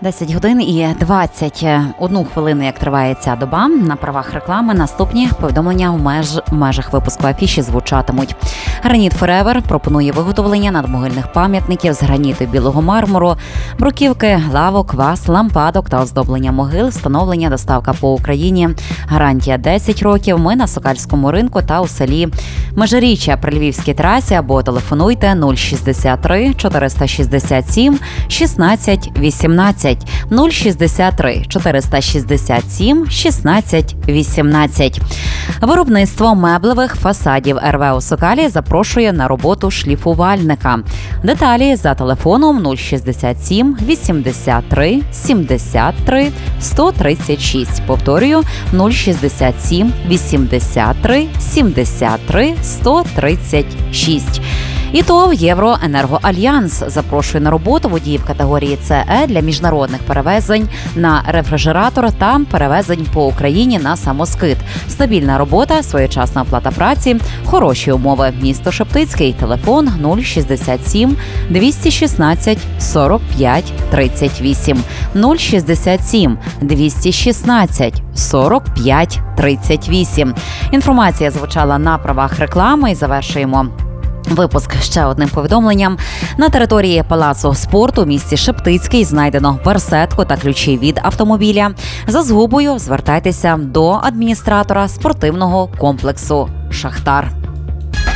10 годин і 21 хвилину, як триває ця доба. На правах реклами наступні повідомлення в межах випуску афіші звучатимуть. Граніт Форевер пропонує виготовлення надмогильних пам'ятників з граніту білого мармуру, бруківки, лавок, ваз, лампадок та оздоблення могил, встановлення, доставка по Україні. Гарантія 10 років. Ми на Сокальському ринку та у селі Межиріччя при Львівській трасі або телефонуйте 063 467 16 18. 063 467 16 18. Виробництво меблевих фасадів РВ у Сокалі запрошує на роботу шліфувальника. Деталі за телефоном 067 83 73 136. Повторюю, 067 83 73 136. І ТОВ «Євроенергоальянс» запрошує на роботу водіїв категорії СЕ для міжнародних перевезень на рефрижератор та перевезень по Україні на самоскид. Стабільна робота, своєчасна оплата праці, хороші умови. Місто Шептицький. Телефон 067 216 45 38. 067 216 45 38. Інформація звучала на правах реклами і завершуємо випуск ще одним повідомленням. На території Палацу спорту у місті Шептицький знайдено барсетку та ключі від автомобіля. За згубою звертайтеся до адміністратора спортивного комплексу «Шахтар».